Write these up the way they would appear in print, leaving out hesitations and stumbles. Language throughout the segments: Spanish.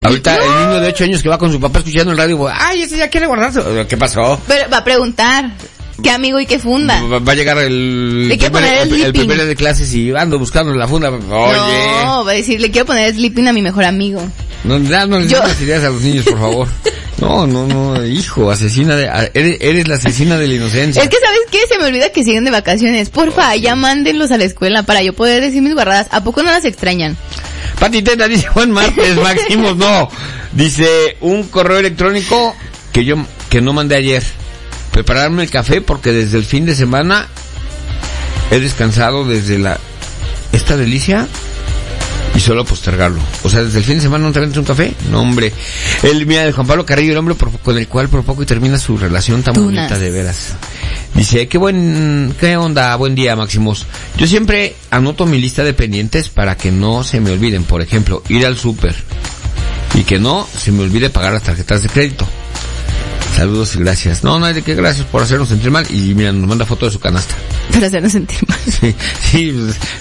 Ahorita el niño de 8 años que va con su papá escuchando el radio, ay, ese ya quiere guardarse. ¿Qué pasó? Pero va a preguntar, ¿qué amigo y qué funda? Va a llegar el primer de clases y ando buscando la funda. Oye. No, va a decir, le quiero poner sleeping a mi mejor amigo. No les des ideas a los niños, por favor. No, hijo, eres la asesina de la inocencia. Es que, ¿sabes qué? Se me olvida que siguen de vacaciones. Porfa, ya mándenlos a la escuela para yo poder decir mis guardadas. ¿A poco no las extrañan? Pati Teta dice, buen martes, Máximos, no. Dice, un correo electrónico que no mandé ayer. Prepararme el café porque desde el fin de semana he descansado desde esta delicia y solo postergarlo. O sea, desde el fin de semana no te vendes un café. No, hombre. Mira, de Juan Pablo Carrillo, el hombre con el cual por poco y termina su relación tan bonita, de veras. Dice, qué onda, buen día, Máximos. Yo siempre anoto mi lista de pendientes para que no se me olviden. Por ejemplo, ir al súper y que no se me olvide pagar las tarjetas de crédito. Saludos y gracias. No hay de qué, gracias por hacernos sentir mal. Y mira, nos manda foto de su canasta. Para hacernos sentir mal. Sí,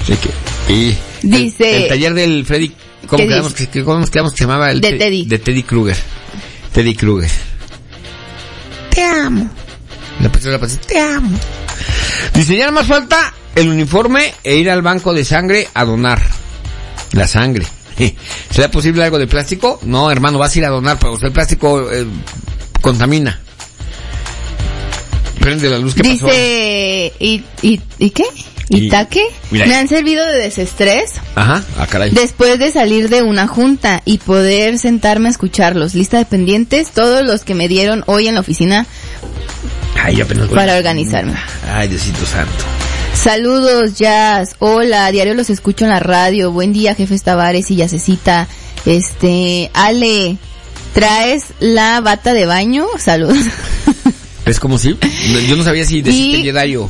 y dice... El taller del Freddy, ¿cómo quedamos que se llamaba? De Teddy. De Teddy Kruger. Teddy Kruger. Te amo. La persona te amo. Dice, ya nada más falta el uniforme e ir al banco de sangre a donar la sangre. ¿Será posible algo de plástico? No, hermano, vas a ir a donar, pero el plástico contamina. Prende la luz, ¿qué pasó? Dice, ¿y qué? ¿Itaque? Me han servido de desestrés. Ajá, caray. Después de salir de una junta y poder sentarme a escucharlos. Lista de pendientes, todos los que me dieron hoy en la oficina. Ay, apenas para organizarme. Ay, Diosito santo. Saludos, Jazz. Hola, diario los escucho en la radio. Buen día, jefes Tavares y Yacecita. Ale, ¿traes la bata de baño? Saludos. Es como si, yo no sabía si deciste Jedayo.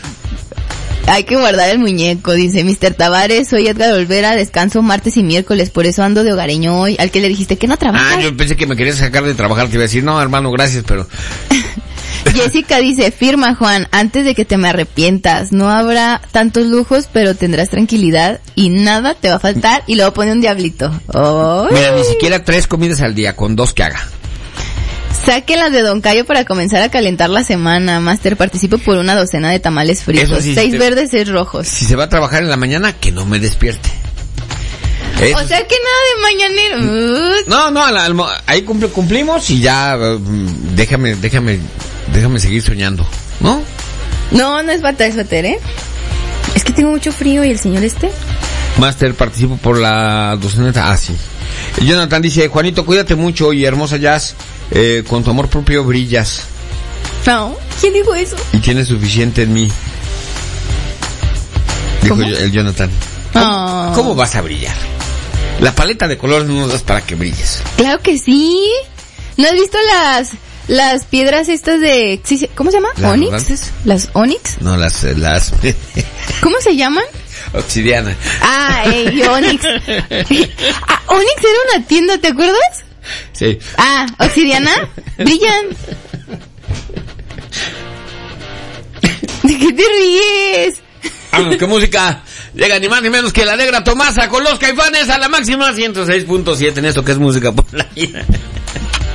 Hay que guardar el muñeco, dice Mr. Tavares, soy Edgar Olvera, descanso martes y miércoles, por eso ando de hogareño hoy. Al que le dijiste que no trabajas. Yo pensé que me querías sacar de trabajar, te iba a decir, no, hermano, gracias, pero... Jessica dice, firma Juan, antes de que te me arrepientas, no habrá tantos lujos, pero tendrás tranquilidad y nada te va a faltar, y luego pone un diablito. ¡Oh! Mira, ni siquiera 3 comidas al día, con 2 que haga. Sáquenlas de Don Cayo para comenzar a calentar la semana. Master, participo por una docena de tamales fritos. Sí, 6 verdes, 6 rojos. Si se va a trabajar en la mañana, que no me despierte. Eso. O sea que nada de mañanero. No, ahí cumplimos y ya déjame seguir soñando, ¿no? No es bata, es suéter, ¿eh? Es que tengo mucho frío y el señor Master, participo por la docena. Sí. Jonathan dice, Juanito, cuídate mucho y hermosa Jazz, con tu amor propio brillas. No, ¿quién dijo eso? Y tienes suficiente en mí. Dijo el Jonathan. ¿Cómo vas a brillar? La paleta de colores no nos das para que brilles. Claro que sí. ¿No has visto las piedras estas de... ¿Cómo se llama? ¿Onix? ¿Las Onix? No, las ¿Cómo se llaman? Obsidiana. Onix. Onix era una tienda, ¿te acuerdas? Sí. Obsidiana. Brillan. ¿De qué te ríes? Vámonos, ¿qué música? Llega ni más ni menos que la Negra Tomasa con los Caifanes a la máxima 106.7 en esto que es música por la vida.